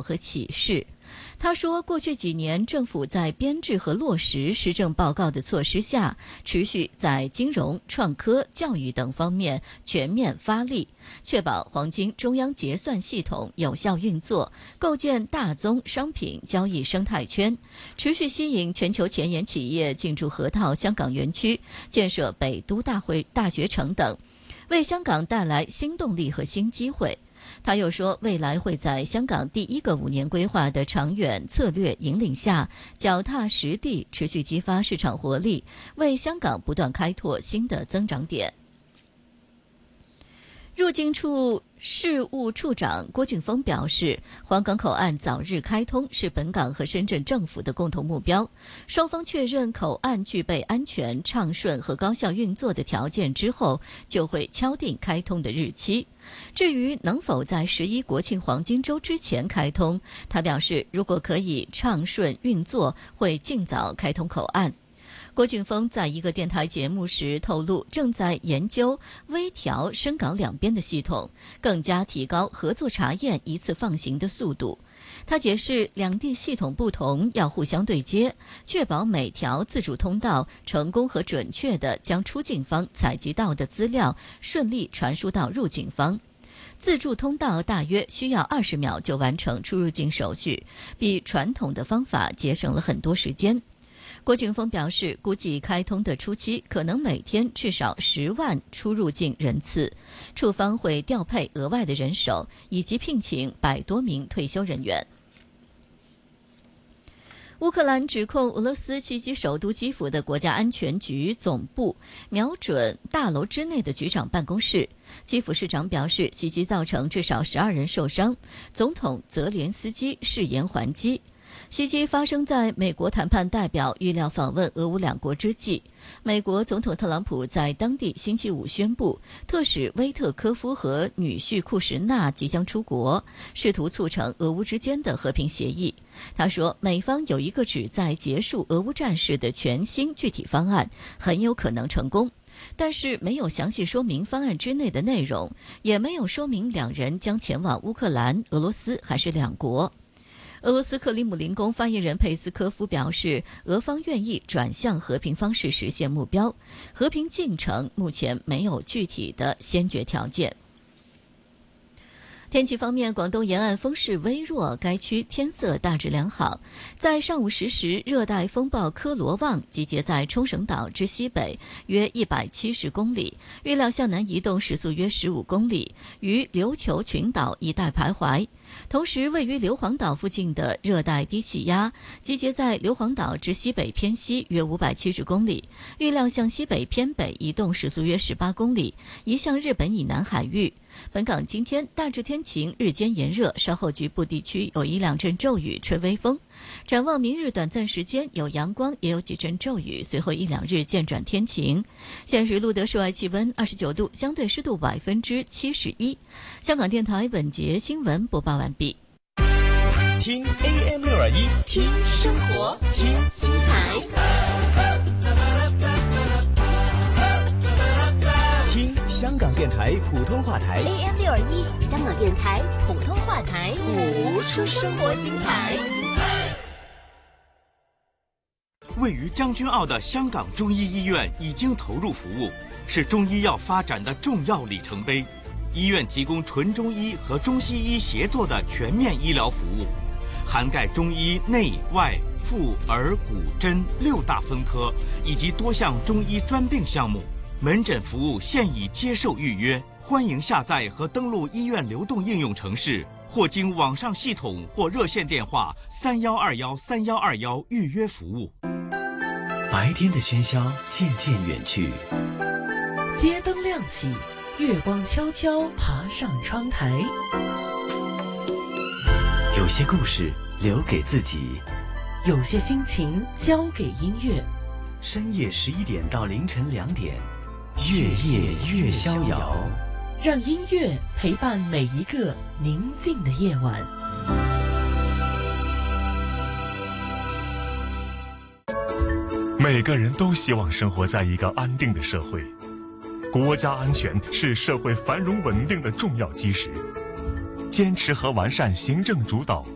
和启示。他说，过去几年政府在编制和落实施政报告的措施下，持续在金融、创科、教育等方面全面发力，确保黄金中央结算系统有效运作，构建大宗商品交易生态圈，持续吸引全球前沿企业进驻河套香港园区，建设北都大学城等，为香港带来新动力和新机会。他又说，未来会在香港第一个5年规划的长远策略引领下，脚踏实地，持续激发市场活力，为香港不断开拓新的增长点。入境处事务处长郭俊峰表示，皇岗口岸早日开通是本港和深圳政府的共同目标。双方确认口岸具备安全、畅顺和高效运作的条件之后，就会敲定开通的日期。至于能否在11国庆黄金周之前开通，他表示，如果可以畅顺运作，会尽早开通口岸。郭俊峰在一个电台节目时透露，正在研究微调深港两边的系统，更加提高合作查验一次放行的速度。他解释，两地系统不同，要互相对接，确保每条自主通道成功和准确地将出境方采集到的资料顺利传输到入境方。自助通道大约需要20秒就完成出入境手续，比传统的方法节省了很多时间。郭俊峰表示，估计开通的初期可能每天至少10万出入境人次，处方会调配额外的人手，以及聘请100多名退休人员。乌克兰指控俄罗斯袭击首都基辅的国家安全局总部，瞄准大楼之内的局长办公室。基辅市长表示，袭击造成至少12人受伤，总统泽连斯基誓言还击。袭击发生在美国谈判代表预料访问俄乌两国之际。美国总统特朗普在当地星期五宣布，特使威特科夫和女婿库什纳即将出国，试图促成俄乌之间的和平协议。他说，美方有一个旨在结束俄乌战事的全新具体方案，很有可能成功，但是没有详细说明方案之内的内容，也没有说明两人将前往乌克兰、俄罗斯还是两国。俄罗斯克里姆林宫发言人佩斯科夫表示，俄方愿意转向和平方式实现目标，和平进程目前没有具体的先决条件。天气方面，广东沿岸风势微弱，该区天色大致良好。在上午10时，热带风暴科罗旺集结在冲绳岛之西北约170公里，预料向南移动，时速约15公里，于琉球群岛一带徘徊。同时，位于硫磺岛附近的热带低气压集结在硫磺岛之西北偏西约570公里，预料向西北偏北移动，时速约18公里，移向日本以南海域。本港今天大致天晴，日间炎热，稍后局部地区有1、2阵骤雨，吹微风。展望明日短暂时间有阳光，也有几阵骤雨，随后1、2日渐转天晴。现时录得室外气温29度，相对湿度71%。香港电台本节新闻播报完毕。 听 AM621， 听生活，听精彩。 听香港电台普通话台 AM621，香港电台普通话台， 谱出生活精彩。 位于将军澳的香港中医医院已经投入服务，是中医药发展的重要里程碑。医院提供纯中医和中西医协作的全面医疗服务，涵盖中医内外妇儿骨针6大分科以及多项中医专病项目。门诊服务现已接受预约，欢迎下载和登录医院流动应用程式，或经网上系统或热线电话31213121预约服务。 白天的喧嚣渐渐远去， 街灯亮起，月光悄悄爬上窗台。 有些故事留给自己， 有些心情交给音乐。 深夜11点到凌晨2点，月夜越逍遥， 让音乐陪伴每一个宁静的夜晚。 每个人都希望生活在一个安定的社会，国家安全是社会繁荣稳定的重要基石。坚持和完善行政主导、